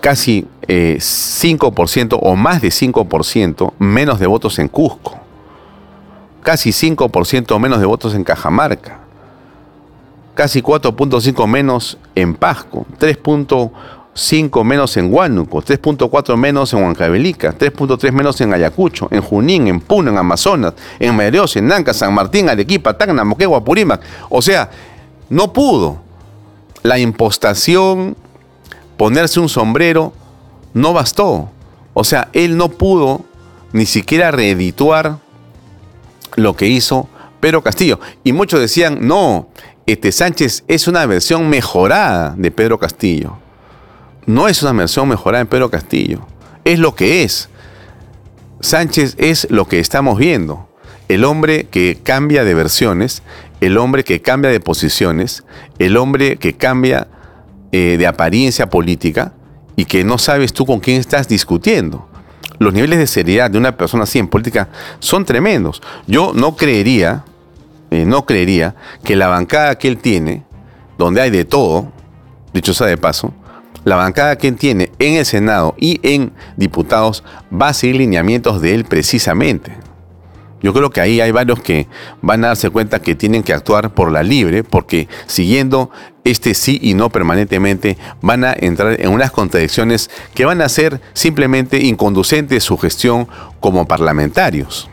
casi 5% o más de 5% menos de votos en Cusco, casi 5% menos de votos en Cajamarca, casi 4.5 menos en Pasco, 3.5 menos en Huánuco, 3.4 menos en Huancavelica, 3.3 menos en Ayacucho, en Junín, en Puno, en Amazonas, en Maireos, en Nanca, San Martín, Arequipa, Tacna, Moquegua, Apurímac. O sea, no pudo. La impostación, ponerse un sombrero, no bastó. O sea, él no pudo ni siquiera reedituar lo que hizo Pedro Castillo. Y muchos decían, no, Sánchez es una versión mejorada de Pedro Castillo. No es una versión mejorada de Pedro Castillo. Es lo que es. Sánchez es lo que estamos viendo. El hombre que cambia de versiones, el hombre que cambia de posiciones, el hombre que cambia de apariencia política y que no sabes tú con quién estás discutiendo. Los niveles de seriedad de una persona así en política son tremendos. Yo no creería que la bancada que él tiene, donde hay de todo, dicho sea de paso, la bancada que él tiene en el Senado y en diputados va a seguir lineamientos de él precisamente. Yo creo que ahí hay varios que van a darse cuenta que tienen que actuar por la libre, porque siguiendo este sí y no permanentemente van a entrar en unas contradicciones que van a ser simplemente inconducentes su gestión como parlamentarios.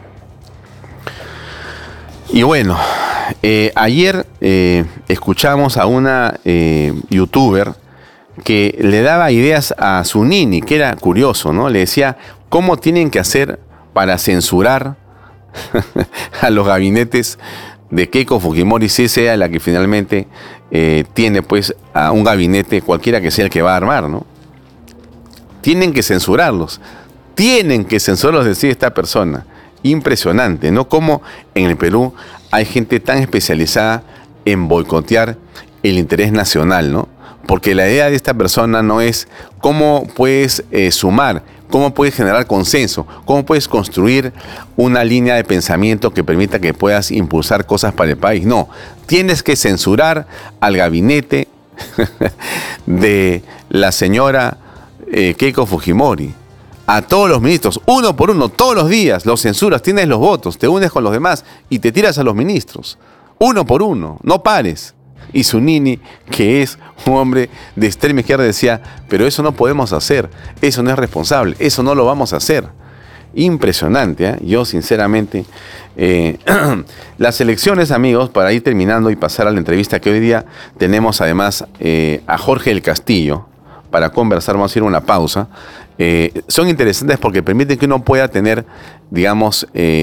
Y bueno, ayer escuchamos a una youtuber que le daba ideas a Zunini, que era curioso, ¿no? Le decía cómo tienen que hacer para censurar a los gabinetes de Keiko Fujimori, si sea la que finalmente tiene pues a un gabinete, cualquiera que sea el que va a armar, ¿no? Tienen que censurarlos, decía esta persona. Impresionante, ¿no? Como en el Perú hay gente tan especializada en boicotear el interés nacional, ¿no? Porque la idea de esta persona no es cómo puedes sumar, cómo puedes generar consenso, cómo puedes construir una línea de pensamiento que permita que puedas impulsar cosas para el país. No, tienes que censurar al gabinete de la señora Keiko Fujimori. A todos los ministros, uno por uno, todos los días, los censuras, tienes los votos, te unes con los demás y te tiras a los ministros. Uno por uno, no pares. Y Zunini, que es un hombre de extrema izquierda, decía, pero eso no podemos hacer, eso no es responsable, eso no lo vamos a hacer. Impresionante, ¿eh? Yo sinceramente, las elecciones, amigos, para ir terminando y pasar a la entrevista que hoy día tenemos además a Jorge del Castillo, para conversar, vamos a ir a una pausa, son interesantes porque permiten que uno pueda tener, digamos,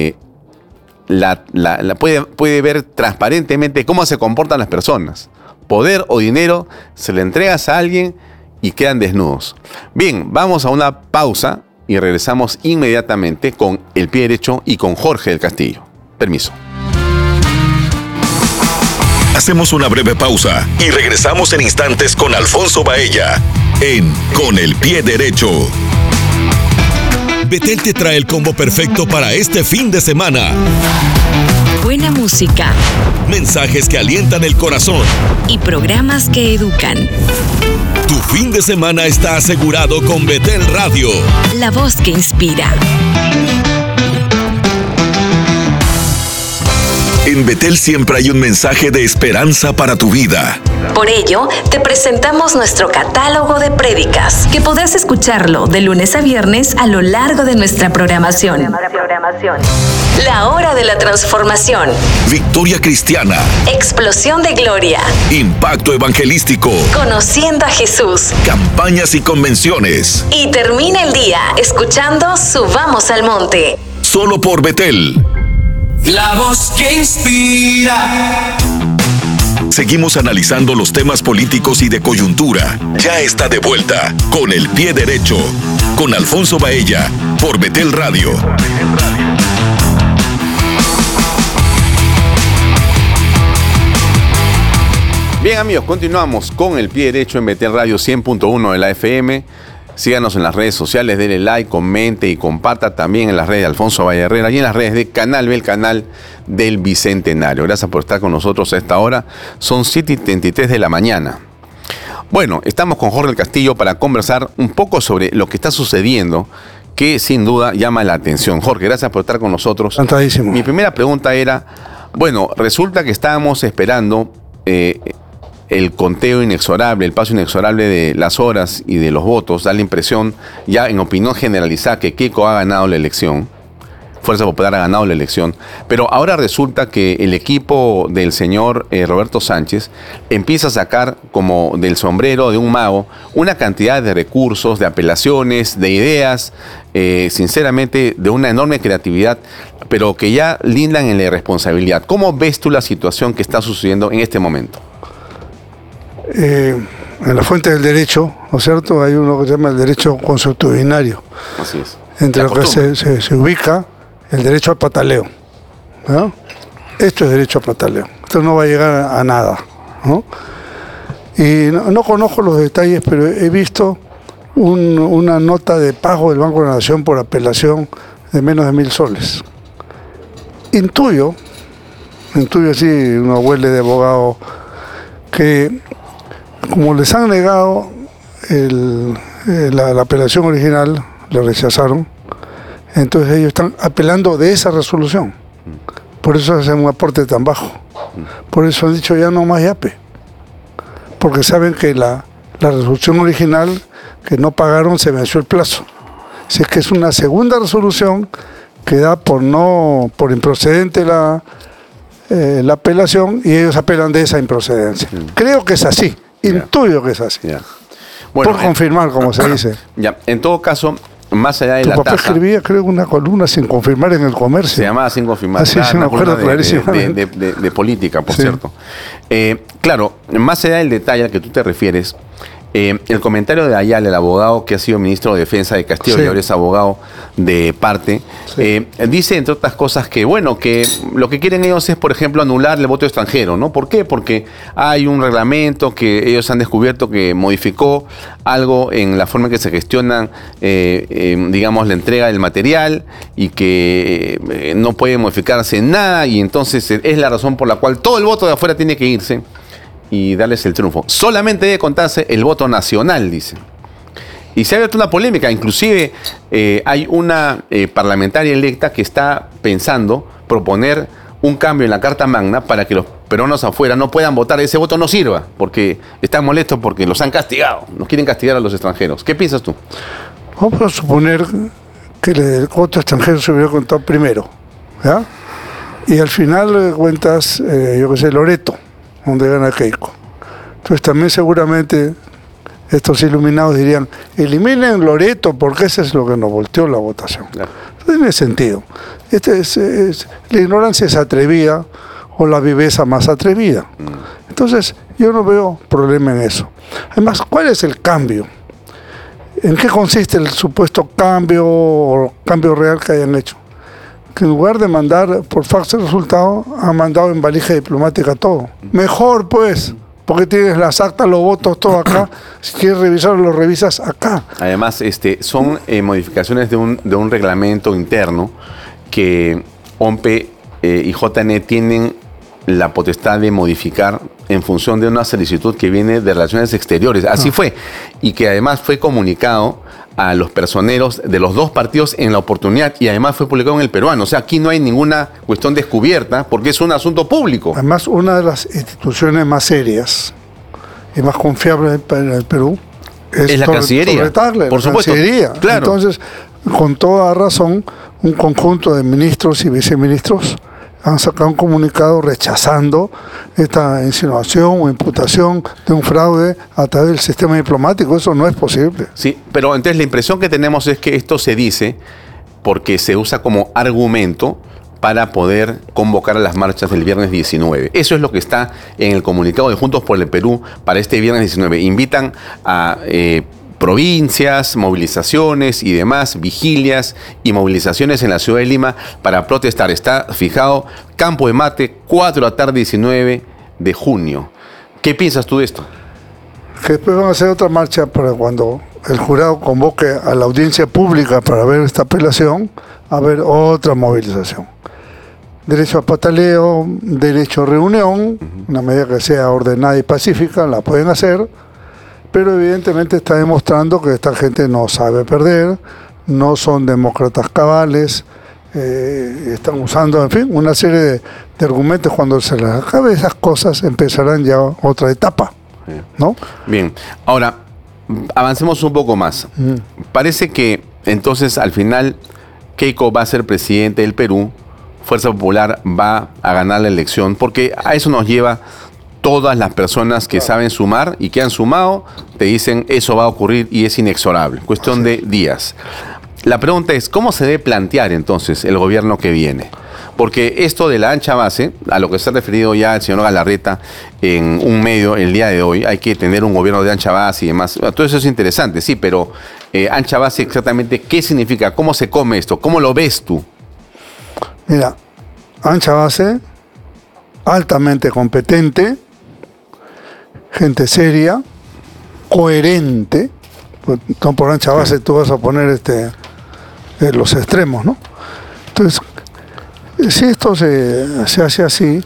puede ver transparentemente cómo se comportan las personas. Poder o dinero se le entregas a alguien y quedan desnudos. Bien, vamos a una pausa y regresamos inmediatamente con El Pie Derecho y con Jorge del Castillo. Permiso. Hacemos una breve pausa y regresamos en instantes con Alfonso Baella en Con el Pie Derecho. Betel te trae el combo perfecto para este fin de semana. Buena música. Mensajes que alientan el corazón. Y programas que educan. Tu fin de semana está asegurado con Betel Radio. La voz que inspira. En Betel siempre hay un mensaje de esperanza para tu vida. Por ello, te presentamos nuestro catálogo de prédicas, que podrás escucharlo de lunes a viernes a lo largo de nuestra programación. La Hora de la Transformación. Victoria Cristiana. Explosión de Gloria. Impacto Evangelístico. Conociendo a Jesús. Campañas y convenciones. Y termina el día escuchando Subamos al Monte. Solo por Betel. La voz que inspira. Seguimos analizando los temas políticos y de coyuntura. Ya está de vuelta Con el Pie Derecho, con Alfonso Baella, por Betel Radio. Bien, amigos, continuamos con El Pie Derecho en Betel Radio 100.1 de la FM. Síganos en las redes sociales, denle like, comente y comparta también en las redes de Alfonso Baella Herrera y en las redes de Canal B, el canal del Bicentenario. Gracias por estar con nosotros a esta hora. Son 7:33 de la mañana. Bueno, estamos con Jorge del Castillo para conversar un poco sobre lo que está sucediendo, que sin duda llama la atención. Jorge, gracias por estar con nosotros. Encantadísimo. Mi primera pregunta era, bueno, resulta que estábamos esperando el conteo inexorable, el paso inexorable de las horas y de los votos. Da la impresión, ya en opinión generalizada, que Keiko ha ganado la elección. Fuerza Popular ha ganado la elección, pero ahora resulta que el equipo del señor Roberto Sánchez empieza a sacar como del sombrero de un mago una cantidad de recursos, de apelaciones, de ideas, sinceramente de una enorme creatividad, pero que ya lindan en la irresponsabilidad. ¿Cómo ves tú la situación que está sucediendo en este momento? En la fuente del derecho, ¿no es cierto? Hay uno que se llama el derecho consuetudinario. Así es. Entre lo que se ubica el derecho al pataleo, ¿no? Esto es derecho al pataleo. Esto no va a llegar a nada, ¿no? Y no conozco los detalles, pero he visto una nota de pago del Banco de la Nación por apelación de menos de 1.000 soles. Intuyo así, una huele de abogado, que como les han negado la apelación original, le rechazaron. Entonces ellos están apelando de esa resolución. Por eso hacen un aporte tan bajo. Por eso han dicho ya no más yape. Porque saben que la resolución original que no pagaron se venció el plazo. Si es que es una segunda resolución que da por improcedente la apelación y ellos apelan de esa improcedencia. Creo que es así. Intuyo que es así. Bueno, por confirmar, como se dice. Ya, en todo caso, más allá de la papá tasa, escribía, creo, una columna sin confirmar en El Comercio. Se llamaba Sin Confirmar. Así se me acuerdo clarísimamente. De política, por cierto. Claro, más allá del detalle al que tú te refieres, el comentario de Ayala, el abogado que ha sido ministro de Defensa de Castillo y ahora es abogado de parte, dice, entre otras cosas, que bueno, que lo que quieren ellos es, por ejemplo, anular el voto extranjero, ¿no? ¿Por qué? Porque hay un reglamento que ellos han descubierto que modificó algo en la forma en que se gestionan, digamos, la entrega del material y que no puede modificarse nada, y entonces es la razón por la cual todo el voto de afuera tiene que irse y darles el triunfo. Solamente debe contarse el voto nacional, dice. Y se ha abierto una polémica. Inclusive hay una parlamentaria electa que está pensando proponer un cambio en la Carta Magna para que los peruanos afuera no puedan votar. Ese voto no sirva, porque están molestos porque los han castigado. Nos quieren castigar a los extranjeros. ¿Qué piensas tú? Vamos a suponer que el voto extranjero se hubiera contado primero, ¿ya? Y al final cuentas, yo qué sé, Loreto, donde gana Keiko. Entonces también seguramente estos iluminados dirían, eliminen Loreto porque ese es lo que nos volteó la votación. Claro. No tiene sentido. La ignorancia es atrevida o la viveza más atrevida. Entonces yo no veo problema en eso. Además, ¿cuál es el cambio? ¿En qué consiste el supuesto cambio o cambio real que hayan hecho? Que en lugar de mandar por fax el resultado, han mandado en valija diplomática todo. Mejor pues, porque tienes las actas, los votos, todo acá. Si quieres revisarlo, lo revisas acá. Además, son modificaciones de un reglamento interno que OMPE y JN tienen la potestad de modificar en función de una solicitud que viene de Relaciones Exteriores. Así fue. Y que además fue comunicado a los personeros de los dos partidos en la oportunidad y además fue publicado en El Peruano. O sea, aquí no hay ninguna cuestión descubierta porque es un asunto público. Además, una de las instituciones más serias y más confiables en el Perú es la Cancillería. Por supuesto. Claro. Entonces, con toda razón, un conjunto de ministros y viceministros han sacado un comunicado rechazando esta insinuación o imputación de un fraude a través del sistema diplomático. Eso no es posible. Sí, pero entonces la impresión que tenemos es que esto se dice porque se usa como argumento para poder convocar a las marchas del viernes 19. Eso es lo que está en el comunicado de Juntos por el Perú para este viernes 19. Invitan a provincias, movilizaciones y demás, vigilias y movilizaciones en la ciudad de Lima para protestar. Está fijado Campo de Mate, 4 de la tarde, 19 de junio. ¿Qué piensas tú de esto? Que después van a hacer otra marcha para cuando el jurado convoque a la audiencia pública para ver esta apelación, a ver otra movilización. Derecho a pataleo, derecho a reunión, una medida que sea ordenada y pacífica, la pueden hacer. pero evidentemente está demostrando que esta gente no sabe perder, no son demócratas cabales, están usando, en fin, una serie de argumentos. Cuando se les acabe esas cosas, empezarán ya otra etapa, ¿no? Bien, ahora, avancemos un poco más. Parece que entonces al final Keiko va a ser presidente del Perú, Fuerza Popular va a ganar la elección, porque a eso nos lleva todas las personas que saben sumar y que han sumado, te dicen eso va a ocurrir y es inexorable, cuestión de días. La pregunta es, ¿cómo se debe plantear entonces el gobierno que viene? Porque esto de la ancha base, a lo que se ha referido ya el señor Galarreta en un medio el día de hoy, hay que tener un gobierno de ancha base y demás. Todo eso es interesante, sí, pero ancha base exactamente, ¿qué significa? ¿Cómo se come esto? ¿Cómo lo ves tú? Mira, ancha base, altamente competente, gente seria, coherente. Pues, no por ancha base tú vas a poner los extremos, ¿no? Entonces, si esto se hace así,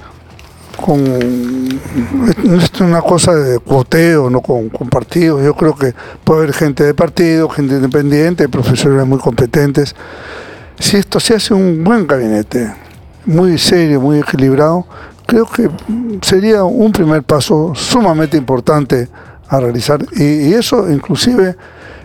no es una cosa de cuoteo, no con partidos. Yo creo que puede haber gente de partido, gente independiente, profesores muy competentes. Si esto se hace un buen gabinete, muy serio, muy equilibrado, creo que sería un primer paso sumamente importante a realizar. Y eso inclusive,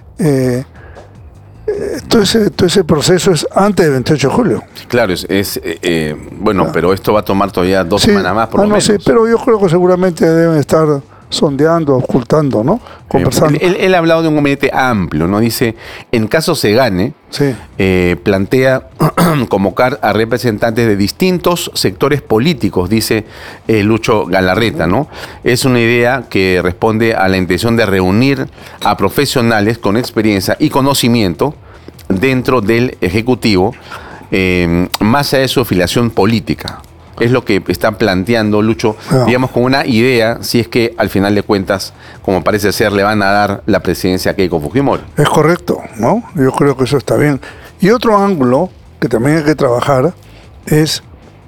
todo ese proceso es antes del 28 de julio. Claro, bueno, claro. Pero esto va a tomar todavía 2 semanas más, por lo menos. Sí, pero yo creo que seguramente deben estar sondeando, ocultando, ¿no? Conversando. Él ha hablado de un gabinete amplio, ¿no? Dice, en caso se gane, sí, plantea convocar a representantes de distintos sectores políticos, dice Lucho Galarreta, ¿no? Es una idea que responde a la intención de reunir a profesionales con experiencia y conocimiento dentro del Ejecutivo, más allá de su afiliación política. Es lo que está planteando Lucho, digamos, con una idea, si es que al final de cuentas, como parece ser, le van a dar la presidencia a Keiko Fujimori. Es correcto, ¿no? Yo creo que eso está bien. Y otro ángulo que también hay que trabajar es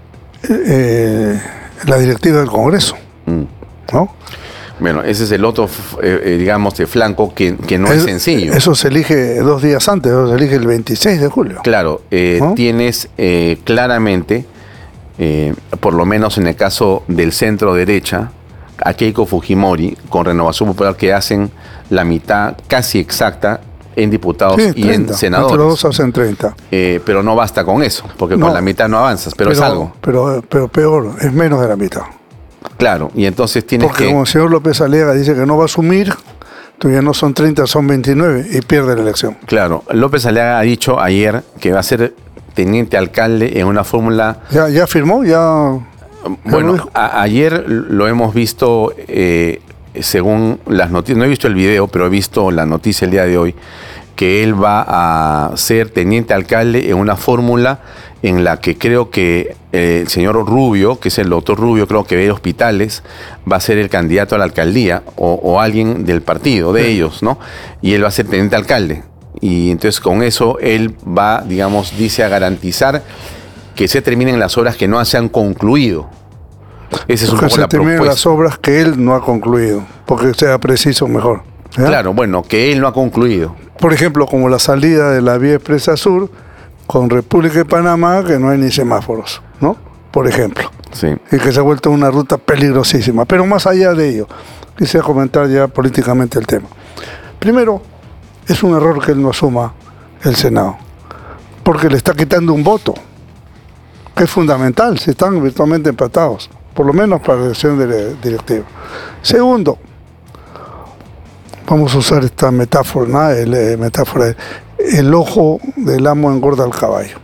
la directiva del Congreso, ¿no? Bueno, ese es el otro, digamos, de flanco que no es sencillo. Eso se elige 2 días antes, eso se elige el 26 de julio. Claro, ¿no? Tienes claramente... por lo menos en el caso del centro derecha, a Keiko Fujimori con Renovación Popular, que hacen la mitad casi exacta en diputados, sí, 30, y en senadores. Entre los dos hacen 30. Pero no basta con eso, porque con la mitad no avanzas, pero es algo. Pero peor, es menos de la mitad. Claro, y entonces tienes porque como el señor López Aliaga dice que no va a asumir, todavía no son 30, son 29 y pierde la elección. Claro, López Aliaga ha dicho ayer que va a ser teniente alcalde en una fórmula... ¿Ya firmó? Bueno, ayer lo hemos visto, según las noticias, no he visto el video, pero he visto la noticia el día de hoy, que él va a ser teniente alcalde en una fórmula en la que creo que el señor Rubio, que es el doctor Rubio, creo que ve hospitales, va a ser el candidato a la alcaldía, o alguien del partido, de ellos, ¿no? Y él va a ser teniente alcalde. Y entonces con eso él va, digamos, dice a garantizar que se terminen las obras que no se han concluido. Esa es un poco la propuesta. Que se terminen las obras que él no ha concluido, porque sea preciso mejor. ¿Ya? Claro, bueno, que él no ha concluido. Por ejemplo, como la salida de la vía expresa sur con República de Panamá, que no hay ni semáforos, ¿no? Por ejemplo. Sí. Y que se ha vuelto una ruta peligrosísima. Pero más allá de ello, quisiera comentar ya políticamente el tema. Primero, es un error que él no asuma el Senado, porque le está quitando un voto, que es fundamental, si están virtualmente empatados, por lo menos para la elección directiva. Segundo, vamos a usar esta metáfora, el ojo del amo engorda al caballo.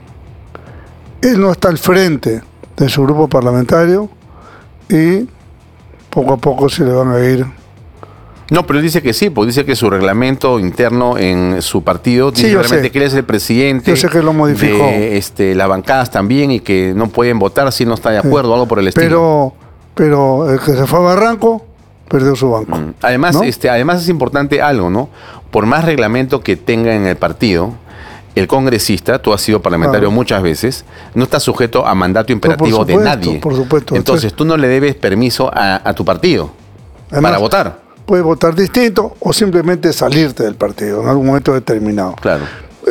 Él no está al frente de su grupo parlamentario y poco a poco se le van a ir. No, pero él dice que sí, pues dice que su reglamento interno en su partido dice realmente que él es el presidente. Yo sé que lo modificó. De las bancadas también, y que no pueden votar si no está de acuerdo, algo por el estilo. Pero el que se fue a Barranco perdió su banco. Además, ¿no? Además es importante algo, ¿no? Por más reglamento que tenga en el partido, el congresista, tú has sido parlamentario muchas veces, no está sujeto a mandato imperativo de nadie. Por supuesto. Entonces tú no le debes permiso a tu partido para votar. puedes votar distinto o simplemente salirte del partido en algún momento determinado. Claro.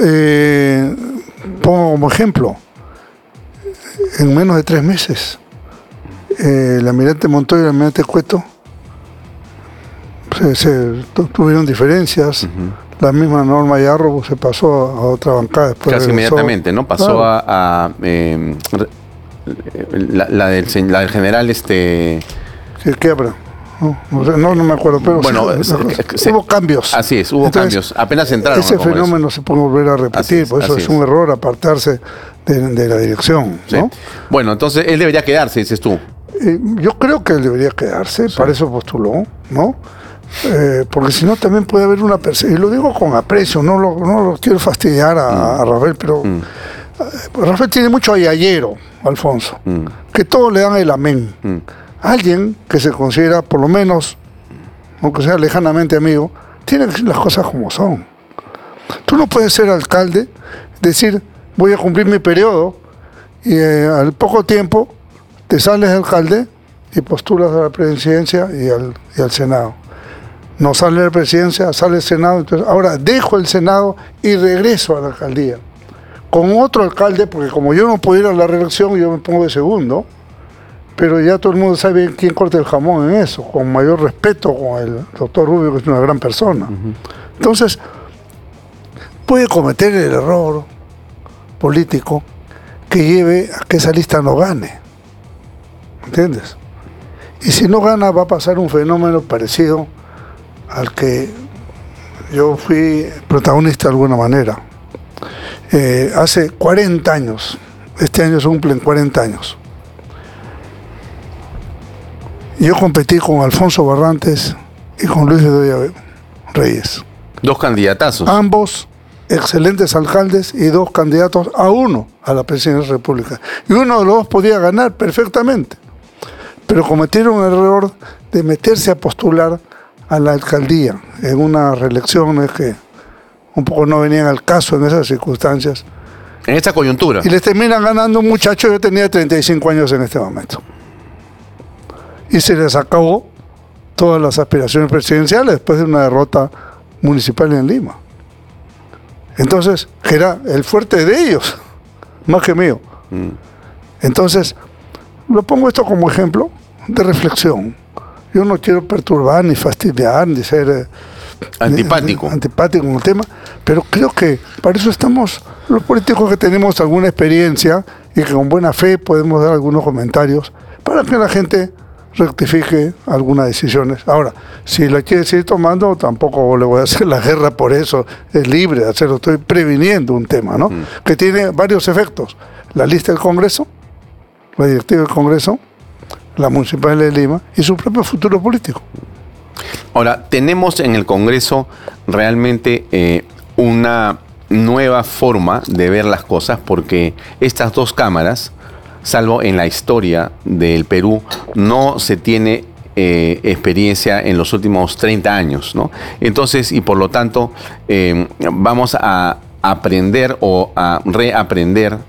Pongo como ejemplo, en menos de 3 meses, el almirante Montoya y el almirante Cueto tuvieron diferencias. La misma Norma Yarro se pasó a otra bancada después. Casi inmediatamente, ¿no? Pasó a la del general ¿Qué habrá? No me acuerdo, pero bueno, hubo cambios. Así es, hubo cambios. Apenas entraron. Ese fenómeno se puede volver a repetir, por eso es un error apartarse de la dirección, ¿no? Sí. Bueno, entonces él debería quedarse, dices tú. Yo creo que él debería quedarse, para eso postuló, ¿no? Porque si no también puede haber una persecución, y lo digo con aprecio, no lo quiero fastidiar a Rafael, pero Rafael tiene mucho ayayero, Alfonso, que todos le dan el amén. Alguien que se considera, por lo menos, aunque sea lejanamente amigo, tiene que decir las cosas como son. Tú no puedes ser alcalde, decir, voy a cumplir mi periodo, y al poco tiempo te sales de alcalde y postulas a la presidencia y al Senado. No sale de la presidencia, sale el Senado, entonces ahora dejo el Senado y regreso a la alcaldía. Con otro alcalde, porque como yo no puedo ir a la reelección, yo me pongo de segundo, pero ya todo el mundo sabe quién corta el jamón en eso, con mayor respeto con el doctor Rubio, que es una gran persona. Entonces, puede cometer el error político que lleve a que esa lista no gane. ¿Entiendes? Y si no gana, va a pasar un fenómeno parecido al que yo fui protagonista de alguna manera. Hace 40 años, este año se cumplen 40 años. Yo competí con Alfonso Barrantes y con Luis Bedoya Reyes. 2 candidatazos. Ambos excelentes alcaldes y 2 candidatos a uno a la presidencia de la República. Y uno de los 2 podía ganar perfectamente. Pero cometieron el error de meterse a postular a la alcaldía en unas reelecciones que un poco no venían al caso en esas circunstancias. En esta coyuntura. Y les terminan ganando un muchacho, yo tenía 35 años en este momento. Y se les acabó todas las aspiraciones presidenciales después de una derrota municipal en Lima. Entonces, que era el fuerte de ellos, más que mío. Entonces, lo pongo esto como ejemplo de reflexión. Yo no quiero perturbar, ni fastidiar, ni ser antipático con el tema, pero creo que para eso estamos los políticos que tenemos alguna experiencia y que con buena fe podemos dar algunos comentarios para que la gente rectifique algunas decisiones. Ahora, si la quiere seguir tomando, tampoco le voy a hacer la guerra por eso, es libre de hacerlo, estoy previniendo un tema, ¿no? Que tiene varios efectos. La lista del Congreso, la directiva del Congreso, la Municipalidad de Lima y su propio futuro político. Ahora, tenemos en el Congreso realmente una nueva forma de ver las cosas, porque estas 2 cámaras, salvo en la historia del Perú, no se tiene experiencia en los últimos 30 años, ¿no? Entonces, y por lo tanto, vamos a aprender o a reaprender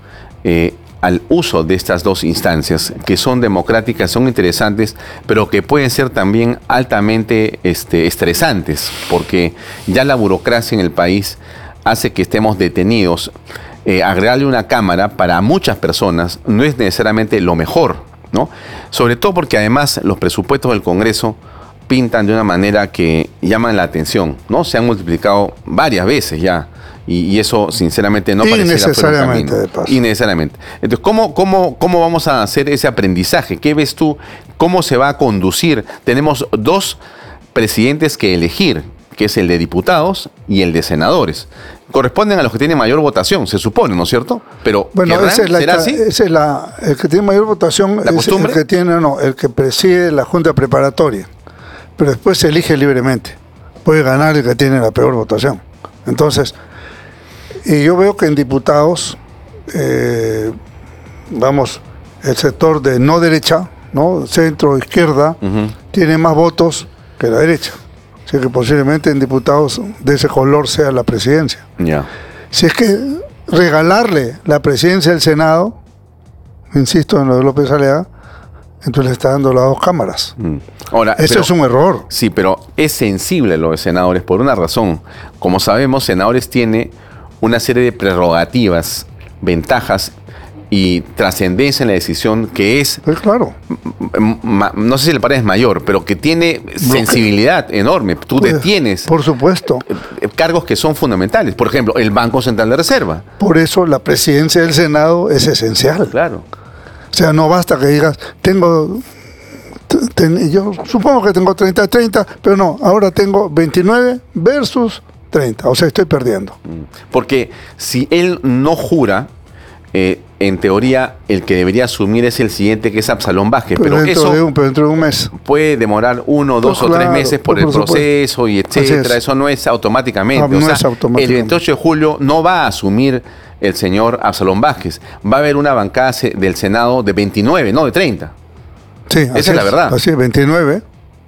al uso de estas 2 instancias, que son democráticas, son interesantes, pero que pueden ser también altamente estresantes, porque ya la burocracia en el país hace que estemos detenidos. Agregarle una cámara para muchas personas no es necesariamente lo mejor, ¿no? Sobre todo porque además los presupuestos del Congreso pintan de una manera que llaman la atención, ¿no? Se han multiplicado varias veces ya, y eso sinceramente no pareciera fuera un camino. Innecesariamente. Entonces, ¿cómo vamos a hacer ese aprendizaje? ¿Qué ves tú? ¿Cómo se va a conducir? Tenemos 2 presidentes que elegir, que es el de diputados y el de senadores. Corresponden a los que tienen mayor votación, se supone, ¿no es cierto? Pero bueno, ¿será así? El que tiene mayor votación es el que preside la Junta Preparatoria, pero después se elige libremente. Puede ganar el que tiene la peor votación. Entonces, y yo veo que en diputados, el sector de no derecha, ¿no? Centro, izquierda, tiene más votos que la derecha. Así que posiblemente en diputados de ese color sea la presidencia. Si es que regalarle la presidencia del Senado, insisto en lo de López Aliaga, entonces le está dando las 2 cámaras. Ahora, Eso es un error. Sí, pero es sensible lo de senadores por una razón. Como sabemos, senadores tiene una serie de prerrogativas, ventajas y trascendencia en la decisión que es, Pues claro. no sé si le parece mayor, pero que tiene sensibilidad enorme. Tú Pues, detienes por supuesto. cargos que son fundamentales. Por ejemplo, el Banco Central de Reserva. Por eso la presidencia del Senado es esencial. Claro. O sea, no basta que digas, yo supongo que tengo 30, pero no, ahora tengo 29 versus 30. O sea, estoy perdiendo. Porque si él no jura, en teoría, el que debería asumir es el siguiente, que es Absalón Vázquez. Pero eso dentro de un mes. puede demorar 1, 2 o 3 meses por el proceso y etcétera. Eso no es automáticamente. No es automáticamente. El 28 de julio no va a asumir el señor Absalón Vázquez. Va a haber una bancada del Senado de 29, no de 30. Sí, Esa es la verdad. Así es, 29.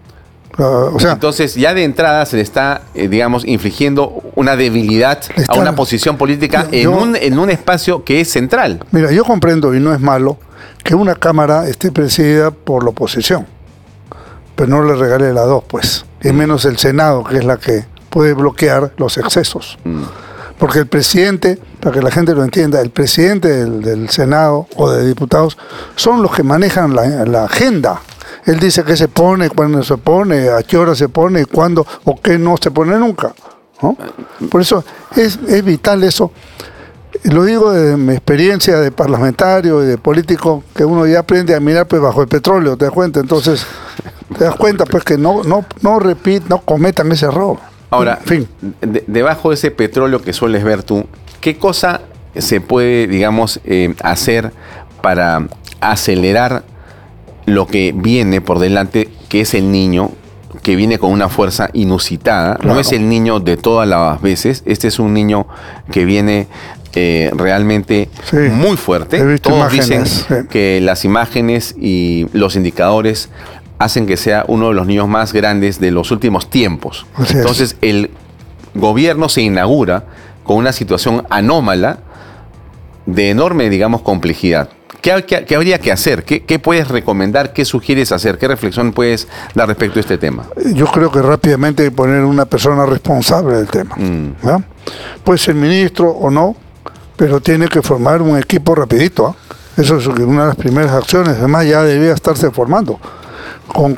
O sea, entonces, ya de entrada se le está, digamos, infligiendo una debilidad a una posición política en un espacio que es central. Mira, yo comprendo, y no es malo, que una Cámara esté presidida por la oposición, pero no le regale las 2, pues. Y menos el Senado, que es la que puede bloquear los excesos. Porque el presidente, para que la gente lo entienda, el presidente del Senado o de diputados son los que manejan la agenda. Él dice qué se pone, cuándo se pone, a qué hora se pone, cuándo o qué no se pone nunca, ¿no? Por eso es vital eso. Lo digo de mi experiencia de parlamentario y de político, que uno ya aprende a mirar pues bajo el petróleo, ¿te das cuenta? Entonces, te das cuenta pues que no cometan ese error. Ahora, en fin. Debajo de ese petróleo que sueles ver tú, ¿qué cosa se puede, digamos, hacer para acelerar lo que viene por delante, que es el niño, que viene con una fuerza inusitada? Claro. No es el niño de todas las veces, este es un niño que viene realmente muy fuerte. Todos dicen que las imágenes y los indicadores hacen que sea uno de los niños más grandes de los últimos tiempos. Entonces, el gobierno se inaugura con una situación anómala de enorme, digamos, complejidad. ¿Qué habría que hacer? ¿Qué puedes recomendar? ¿Qué sugieres hacer? ¿Qué reflexión puedes dar respecto a este tema? Yo creo que rápidamente hay que poner una persona responsable del tema. ¿Ya? Puede ser ministro o no, pero tiene que formar un equipo rapidito. Eso es una de las primeras acciones. Además, ya debía estarse formando con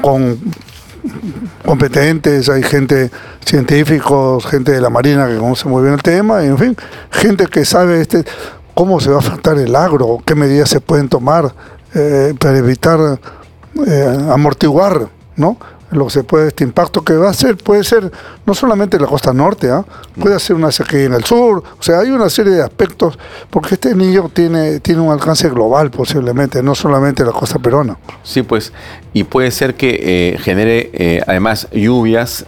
competentes, hay gente, científicos, gente de la Marina que conoce muy bien el tema, y en fin, gente que sabe cómo se va a afrontar el agro, qué medidas se pueden tomar para evitar amortiguar, ¿no? Lo que se puede, este impacto que va a ser, puede ser no solamente en la costa norte, puede ser una sequía en el sur, o sea, hay una serie de aspectos, porque este niño tiene un alcance global posiblemente, no solamente en la costa peruana. Sí, pues, y puede ser que genere además lluvias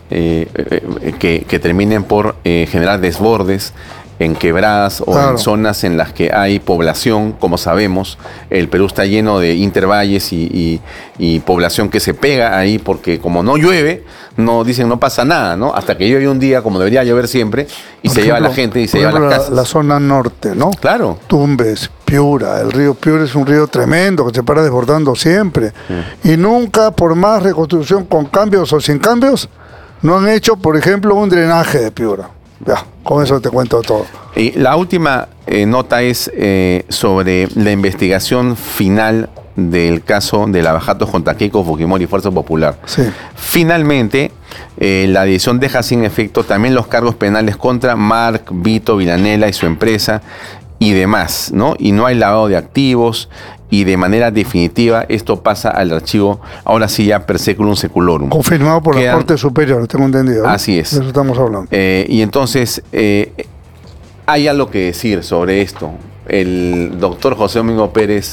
que terminen por generar desbordes en quebradas o en zonas en las que hay población. Como sabemos, el Perú está lleno de intervalles y población que se pega ahí, porque como no llueve, dicen no pasa nada, ¿no? Hasta que llueve un día, como debería llover siempre, y se lleva a la gente y se lleva a las casas. La zona norte, ¿no? Claro. Tumbes, Piura, el río Piura es un río tremendo que se para desbordando siempre. Y nunca, por más reconstrucción con cambios o sin cambios, no han hecho, por ejemplo, un drenaje de Piura. Ya, con eso te cuento todo. Y la última nota es sobre la investigación final del caso de lavajatos contra Keiko Fujimori y Fuerza Popular. Sí. Finalmente, la decisión deja sin efecto también los cargos penales contra Marc Vito Villanela y su empresa y demás, ¿no? Y no hay lavado de activos, y de manera definitiva esto pasa al archivo, ahora sí ya per seculum seculorum. Confirmado por la Corte Superior, tengo entendido, ¿no? Así es. De eso estamos hablando. Y entonces, hay algo que decir sobre esto. El doctor José Domingo Pérez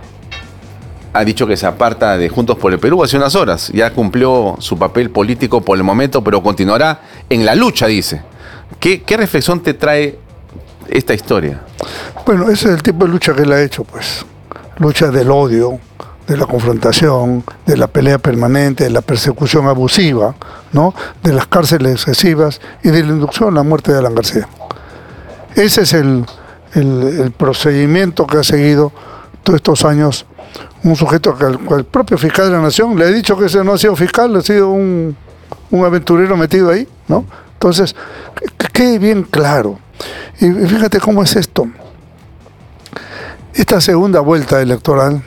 ha dicho que se aparta de Juntos por el Perú hace unas horas. Ya cumplió su papel político por el momento, pero continuará en la lucha, dice. ¿Qué reflexión te trae esta historia? Bueno, ese es el tipo de lucha que él ha hecho, pues. Lucha del odio, de la confrontación, de la pelea permanente, de la persecución abusiva, ¿no? De las cárceles excesivas y de la inducción a la muerte de Alan García. Ese es el procedimiento que ha seguido todos estos años un sujeto al cual el propio fiscal de la Nación le ha dicho que ese no ha sido fiscal, ha sido un aventurero metido ahí, ¿no? Entonces, que quede bien claro. Y fíjate cómo es esto. Esta segunda vuelta electoral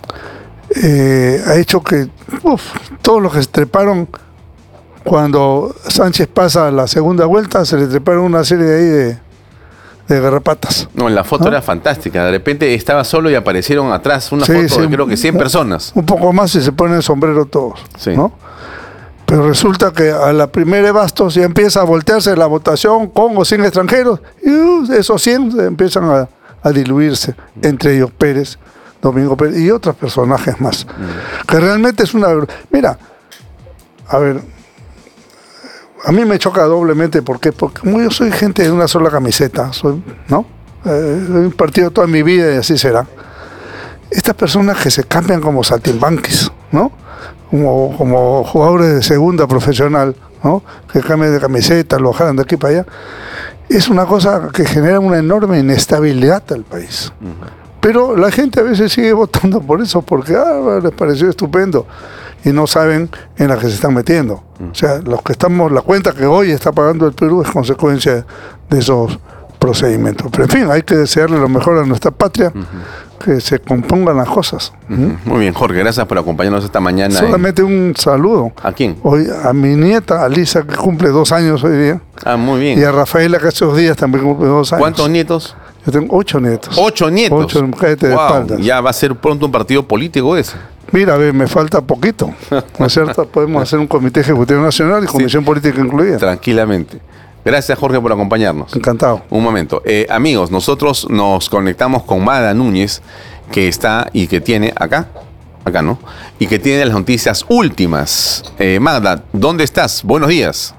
ha hecho que todos los que se treparon cuando Sánchez pasa a la segunda vuelta, se le treparon una serie de ahí de garrapatas. No, la foto era fantástica. De repente estaba solo y aparecieron atrás una foto de creo que 100 personas. Un poco más y se ponen el sombrero todos, sí. ¿no? Pero resulta que a la primera de bastos ya empieza a voltearse la votación con o sin extranjeros y esos 100 empiezan a diluirse, entre ellos Pérez, Domingo Pérez y otros personajes más. Que realmente es una... Mira, a ver, a mí me choca doblemente, ¿por qué? Porque como yo soy gente de una sola camiseta, ¿no? Soy un partido toda mi vida y así será. Estas personas que se cambian como saltimbanquis, ¿no? Como jugadores de segunda profesional, ¿no? Que cambian de camiseta, lo jalan de aquí para allá. Es una cosa que genera una enorme inestabilidad al país. Pero la gente a veces sigue votando por eso, porque les pareció estupendo y no saben en la que se están metiendo. O sea, los que estamos, la cuenta que hoy está pagando el Perú es consecuencia de esos procedimientos. Pero en fin, hay que desearle lo mejor a nuestra patria, que se compongan las cosas. Muy bien, Jorge, gracias por acompañarnos esta mañana. Solamente un saludo. ¿A quién? Hoy a mi nieta, Alisa, que cumple 2 años hoy día. Ah, muy bien. Y a Rafaela, que hace 2 días también cumple 2 años. ¿Cuántos nietos? Yo tengo 8 nietos. 8 nietos. 8 mujeres de espaldas. Ya va a ser pronto un partido político ese. Mira, a ver, me falta poquito. ¿No es cierto? Podemos hacer un comité ejecutivo nacional y comisión política incluida. Tranquilamente. Gracias, Jorge, por acompañarnos. Encantado. Un momento. Amigos, nosotros nos conectamos con Magda Núñez, que está y que tiene acá, ¿no? Y que tiene las noticias últimas. Magda, ¿dónde estás? Buenos días.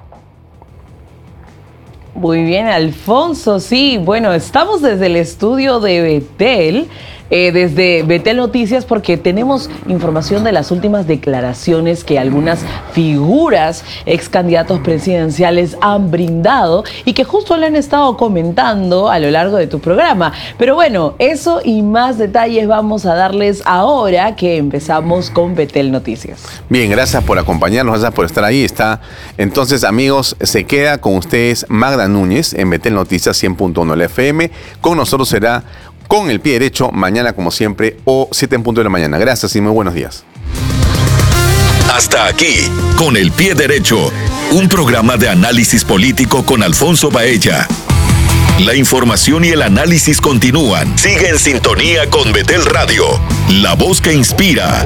Muy bien, Alfonso, sí. Bueno, estamos desde el estudio de Betel, desde Betel Noticias, porque tenemos información de las últimas declaraciones que algunas figuras, ex candidatos presidenciales han brindado y que justo le han estado comentando a lo largo de tu programa. Pero bueno, eso y más detalles vamos a darles ahora que empezamos con Betel Noticias. Bien, gracias por acompañarnos, gracias por estar ahí. Entonces, amigos, se queda con ustedes Magda Núñez en Betel Noticias 100.1 la FM. Con nosotros será Con el Pie Derecho, mañana como siempre, o 7 en punto de la mañana. Gracias y muy buenos días. Hasta aquí, Con el Pie Derecho, un programa de análisis político con Alfonso Baella. La información y el análisis continúan. Sigue en sintonía con Betel Radio, la voz que inspira.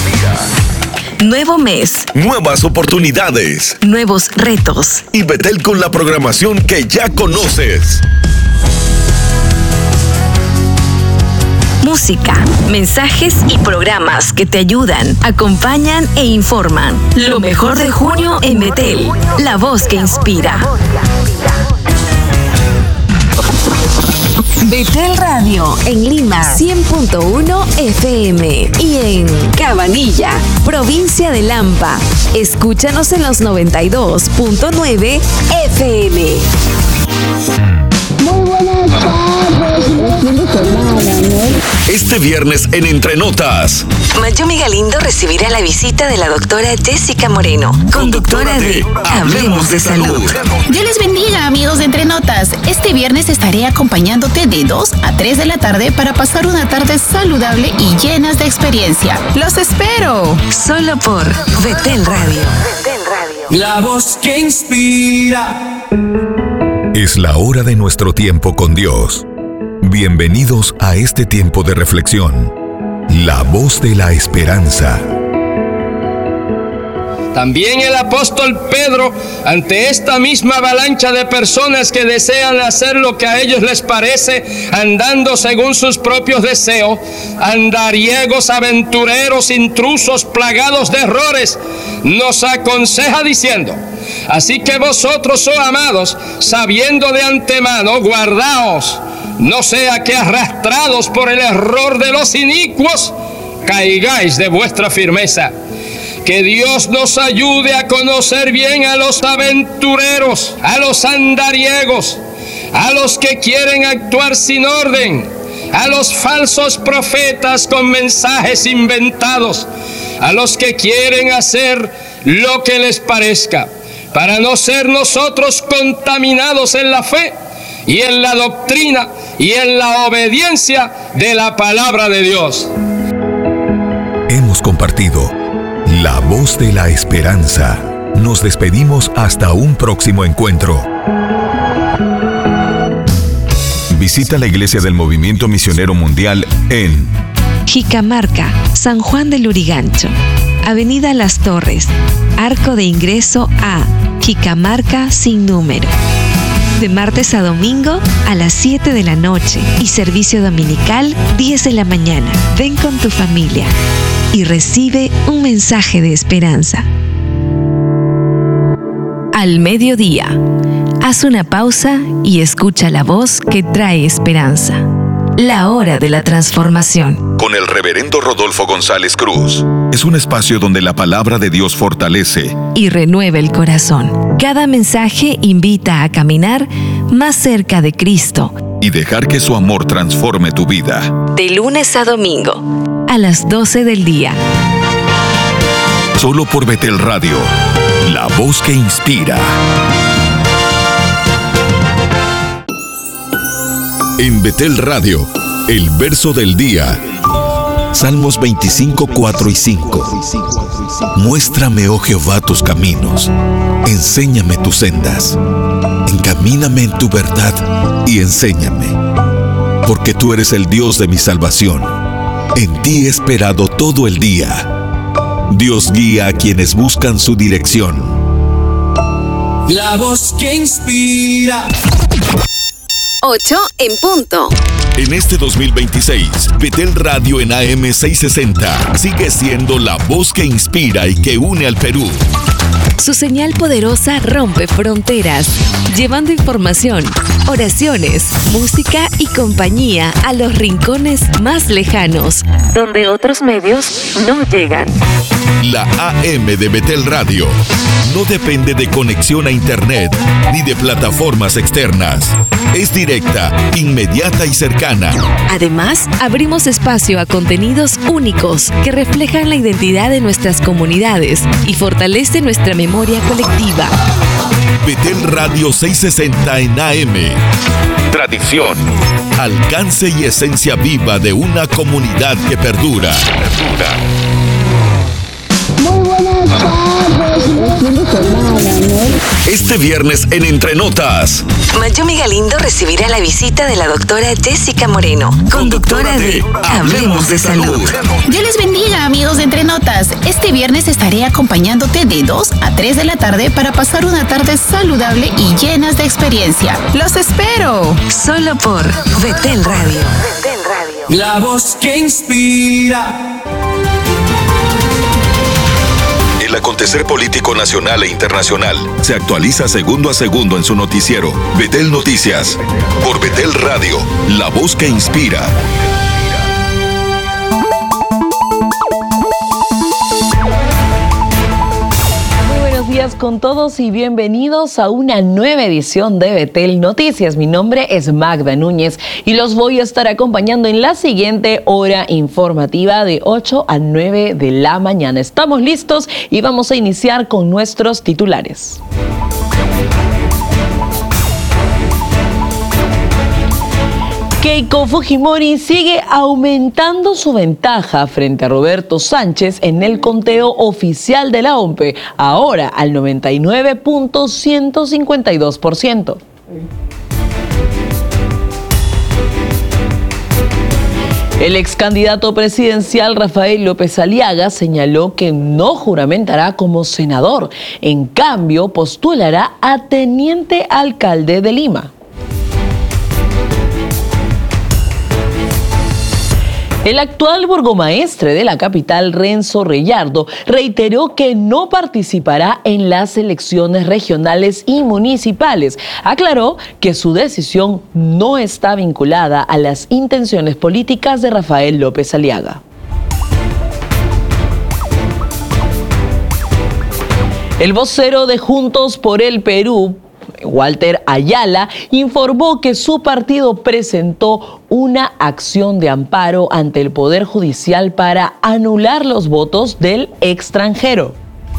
Nuevo mes. Nuevas oportunidades. Nuevos retos. Y Betel con la programación que ya conoces. Música, mensajes y programas que te ayudan, acompañan e informan. Lo mejor de junio en Betel, la voz que inspira. Betel Radio en Lima 100.1 FM y en Cabanilla, provincia de Lampa. Escúchanos en los 92.9 FM. Muy buenas tardes, fin de semana, ¿no? Este viernes en Entre Notas. Mayumi Galindo recibirá la visita de la doctora Jessica Moreno, conductora de Hablemos de Salud. Dios les bendiga, amigos de Entre Notas. Este viernes estaré acompañándote de 2 a 3 de la tarde para pasar una tarde saludable y llenas de experiencia. ¡Los espero! Solo por Betel Radio. La voz que inspira. Es la hora de nuestro tiempo con Dios. Bienvenidos a este tiempo de reflexión. La voz de la esperanza. También el apóstol Pedro, ante esta misma avalancha de personas que desean hacer lo que a ellos les parece, andando según sus propios deseos, andariegos, aventureros, intrusos, plagados de errores, nos aconseja diciendo: así que vosotros, oh amados, sabiendo de antemano, guardaos, no sea que arrastrados por el error de los inicuos, caigáis de vuestra firmeza. Que Dios nos ayude a conocer bien a los aventureros, a los andariegos, a los que quieren actuar sin orden, a los falsos profetas con mensajes inventados, a los que quieren hacer lo que les parezca, para no ser nosotros contaminados en la fe y en la doctrina y en la obediencia de la palabra de Dios. Hemos compartido La Voz de la Esperanza. Nos despedimos hasta un próximo encuentro. Visita la Iglesia del Movimiento Misionero Mundial en Jicamarca, San Juan del Lurigancho, Avenida Las Torres, arco de ingreso a Jicamarca sin número. De martes a domingo a las 7 de la noche y servicio dominical 10 de la mañana. Ven con tu familia y recibe un mensaje de esperanza. Al mediodía, haz una pausa y escucha la voz que trae esperanza. La hora de la transformación. Con el reverendo Rodolfo González Cruz. Es un espacio donde la palabra de Dios fortalece y renueva el corazón. Cada mensaje invita a caminar más cerca de Cristo y dejar que su amor transforme tu vida. De lunes a domingo, a las 12 del día. Solo por Betel Radio, la voz que inspira. En Betel Radio, el verso del día. Salmos 25, 4 y 5. Muéstrame, oh Jehová, tus caminos. Enséñame tus sendas. Encamíname en tu verdad y enséñame. Porque tú eres el Dios de mi salvación. En ti he esperado todo el día. Dios guía a quienes buscan su dirección. La voz que inspira. 8 en punto. En este 2026, Betel Radio en AM 660 sigue siendo la voz que inspira y que une al Perú. Su señal poderosa rompe fronteras, llevando información, oraciones, música y compañía a los rincones más lejanos, donde otros medios no llegan. La AM de Betel Radio no depende de conexión a internet ni de plataformas externas. Es directa, inmediata y cercana. Además, abrimos espacio a contenidos únicos que reflejan la identidad de nuestras comunidades y fortalecen nuestra memoria colectiva. Betel Radio 660 en AM. Tradición, alcance y esencia viva de una comunidad que perdura. Muy buenas tardes, fin de semana, ¿no? Este viernes en Entre Notas, Mayumi Galindo recibirá la visita de la doctora Jessica Moreno, conductora de Hablemos de Salud. Dios les bendiga, amigos de Entre Notas. Este viernes estaré acompañándote de 2 a 3 de la tarde para pasar una tarde saludable y llenas de experiencia. ¡Los espero! Solo por Betel Radio. La voz que inspira. el acontecer político nacional e internacional se actualiza segundo a segundo en su noticiero. Betel Noticias, por Betel Radio, la voz que inspira. Buenos días con todos y bienvenidos a una nueva edición de Betel Noticias. Mi nombre es Magda Núñez y los voy a estar acompañando en la siguiente hora informativa de 8 a 9 de la mañana. Estamos listos y vamos a iniciar con nuestros titulares. Keiko Fujimori sigue aumentando su ventaja frente a Roberto Sánchez en el conteo oficial de la OMPE, ahora al 99.152%. El ex candidato presidencial Rafael López Aliaga señaló que no juramentará como senador, en cambio postulará a teniente alcalde de Lima. El actual burgomaestre de la capital, Renzo Reyardo, reiteró que no participará en las elecciones regionales y municipales. Aclaró que su decisión no está vinculada a las intenciones políticas de Rafael López Aliaga. El vocero de Juntos por el Perú, Walter Ayala, informó que su partido presentó una acción de amparo ante el Poder Judicial para anular los votos del extranjero.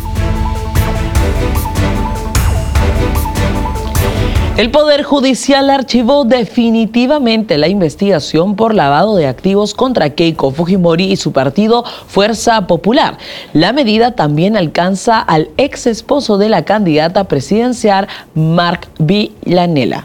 El Poder Judicial archivó definitivamente la investigación por lavado de activos contra Keiko Fujimori y su partido Fuerza Popular. La medida también alcanza al ex esposo de la candidata presidencial, Marc Villanela.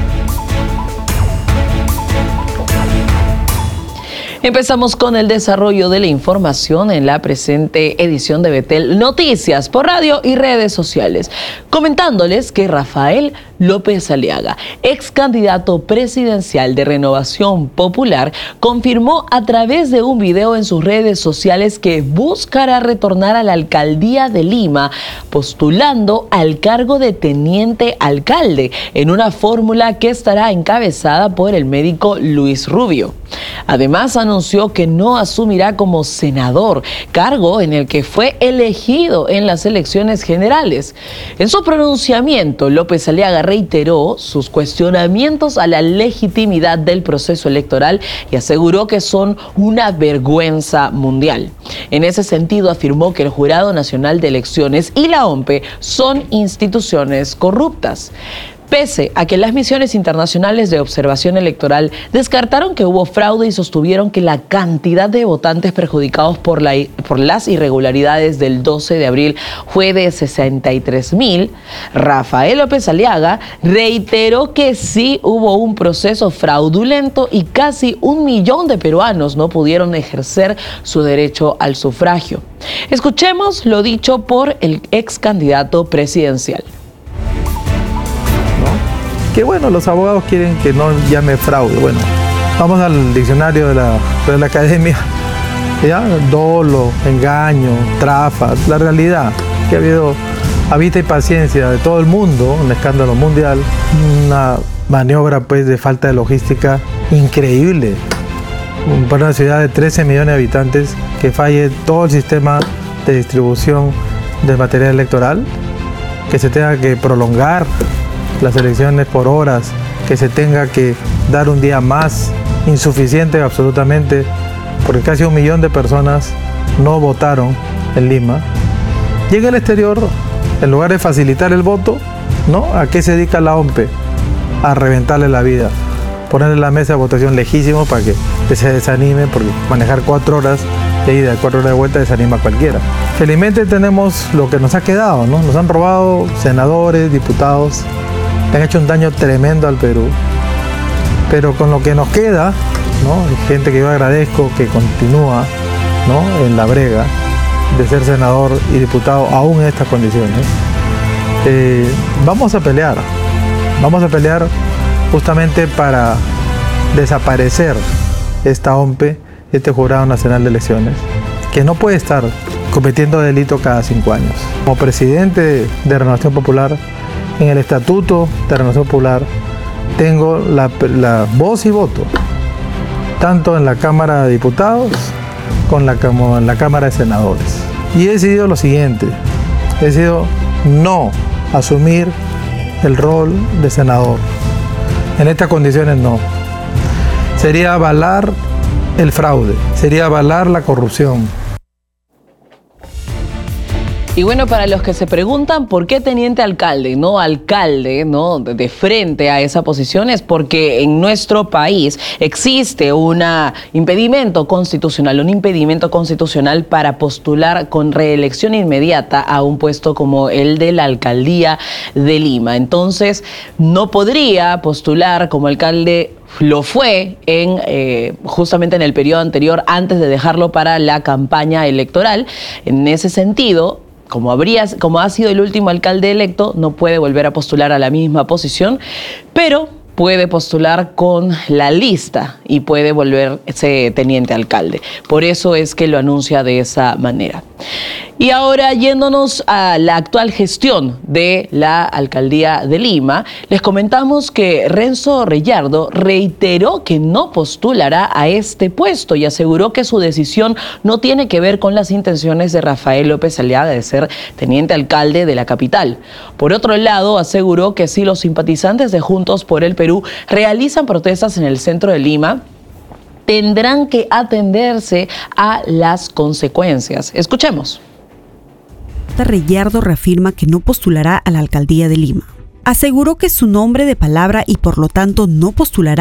Empezamos con el desarrollo de la información en la presente edición de Betel Noticias por radio y redes sociales, comentándoles que Rafael López Aliaga, ex candidato presidencial de Renovación Popular, confirmó a través de un video en sus redes sociales que buscará retornar a la alcaldía de Lima, postulando al cargo de teniente alcalde en una fórmula que estará encabezada por el médico Luis Rubio. Además, anunció que no asumirá como senador, cargo en el que fue elegido en las elecciones generales. En su pronunciamiento, López Aliaga reiteró sus cuestionamientos a la legitimidad del proceso electoral y aseguró que son una vergüenza mundial. En ese sentido, afirmó que el Jurado Nacional de Elecciones y la OMPE son instituciones corruptas. Pese a que las misiones internacionales de observación electoral descartaron que hubo fraude y sostuvieron que la cantidad de votantes perjudicados por las irregularidades del 12 de abril fue de 63,000, Rafael López Aliaga reiteró que sí hubo un proceso fraudulento y casi 1 millón de peruanos no pudieron ejercer su derecho al sufragio. Escuchemos lo dicho por el ex candidato presidencial. Que bueno, los abogados quieren que no llame fraude. Bueno, vamos al diccionario de la academia. ¿Ya? Dolo, engaño, trafa, la realidad. Que ha habido habita y paciencia de todo el mundo, un escándalo mundial, una maniobra pues de falta de logística increíble. Para una ciudad de 13 millones de habitantes, que falle todo el sistema de distribución del material electoral, que se tenga que prolongar las elecciones por horas, que se tenga que dar un día más, insuficiente absolutamente, porque casi 1 millón de personas no votaron en Lima. Y en el exterior, en lugar de facilitar el voto, ¿no? ¿A qué se dedica la OMPE? A reventarle la vida, ponerle la mesa de votación lejísimo para que se desanime, porque manejar 4 horas de ida, 4 horas de vuelta desanima a cualquiera. Felizmente tenemos lo que nos ha quedado, ¿no? Nos han robado senadores, diputados, han hecho un daño tremendo al Perú, pero con lo que nos queda, ¿no? Hay gente que yo agradezco que continúa, ¿no? En la brega de ser senador y diputado aún en estas condiciones. Vamos a pelear justamente para desaparecer esta OMPE, este Jurado Nacional de Elecciones, que no puede estar cometiendo delito cada 5 años. Como presidente de Renovación Popular, en el Estatuto de Renovación Popular tengo la voz y voto, tanto en la Cámara de Diputados como en la Cámara de Senadores. Y he decidido lo siguiente, he decidido no asumir el rol de senador. En estas condiciones no. Sería avalar el fraude, sería avalar la corrupción. Y bueno, para los que se preguntan por qué teniente alcalde, no alcalde, ¿no? De frente a esa posición, es porque en nuestro país existe un impedimento constitucional para postular con reelección inmediata a un puesto como el de la alcaldía de Lima. Entonces, no podría postular como alcalde. Lo fue justamente en el periodo anterior, antes de dejarlo para la campaña electoral. En ese sentido, como ha sido el último alcalde electo, no puede volver a postular a la misma posición, pero puede postular con la lista y puede volverse teniente alcalde. Por eso es que lo anuncia de esa manera. Y ahora, yéndonos a la actual gestión de la Alcaldía de Lima, les comentamos que Renzo Reyardo reiteró que no postulará a este puesto y aseguró que su decisión no tiene que ver con las intenciones de Rafael López Aliaga de ser teniente alcalde de la capital. Por otro lado, aseguró que si los simpatizantes de Juntos por el Perú realizan protestas en el centro de Lima, tendrán que atenderse a las consecuencias. Escuchemos. Reyardo reafirma que no postulará a la alcaldía de Lima. Aseguró que es su nombre de palabra y por lo tanto no postulará